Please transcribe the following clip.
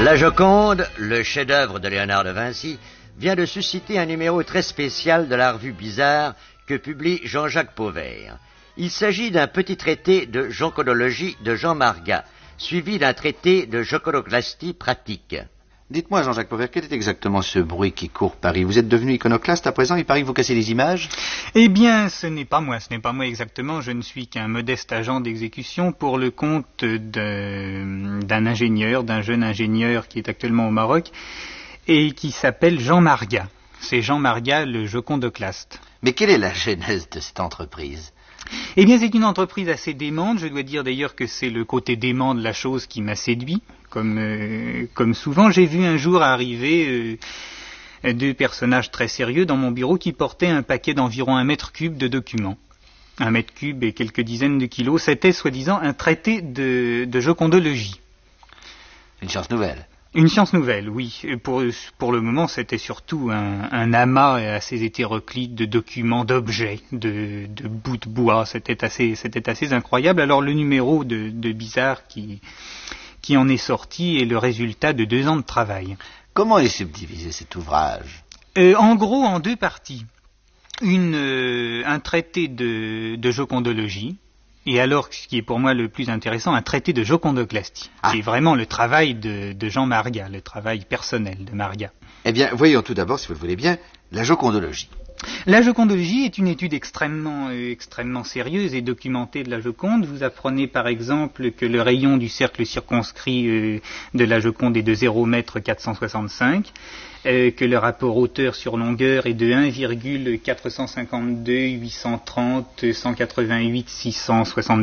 La Joconde, le chef-d'œuvre de Léonard de Vinci, vient de susciter un numéro très spécial de la revue Bizarre que publie Jean-Jacques Pauvert. Il s'agit d'un petit traité de jocondologie de Jean Margat, suivi d'un traité de jocondoclastie pratique. Dites-moi, Jean-Jacques Pauvert, quel est exactement ce bruit qui court Paris? Vous êtes devenu iconoclaste à présent, il paraît que vous cassez les images? Eh bien, ce n'est pas moi exactement, je ne suis qu'un modeste agent d'exécution pour le compte d'un jeune ingénieur qui est actuellement au Maroc et qui s'appelle Jean Margat. C'est Jean Margat, le jocondoclaste. Mais quelle est la genèse de cette entreprise? Eh bien, c'est une entreprise assez démente. Je dois dire d'ailleurs que c'est le côté dément de la chose qui m'a séduit. Comme souvent, j'ai vu un jour arriver deux personnages très sérieux dans mon bureau qui portaient un paquet d'environ 1 mètre cube de documents. 1 mètre cube et quelques dizaines de kilos. C'était soi-disant un traité de jocondologie. Une science nouvelle. Une science nouvelle, oui. Pour le moment, c'était surtout un amas assez hétéroclite de documents, d'objets, de bouts de bois. C'était assez incroyable. Alors le numéro de Bizarre qui en est sorti est le résultat de 2 ans de travail. Comment est subdivisé cet ouvrage? En gros, en 2 parties. Un traité de jocondologie. Et alors, ce qui est pour moi le plus intéressant, un traité de jocondoclastie, qui est vraiment le travail de Jean Margat, le travail personnel de Margat. Eh bien, voyons tout d'abord, si vous le voulez bien, la jocondologie. La jocondologie est une étude extrêmement sérieuse et documentée de la Joconde. Vous apprenez par exemple que le rayon du cercle circonscrit de la Joconde est de 0,465 m, que le rapport hauteur sur longueur est de 1,452 830 188 670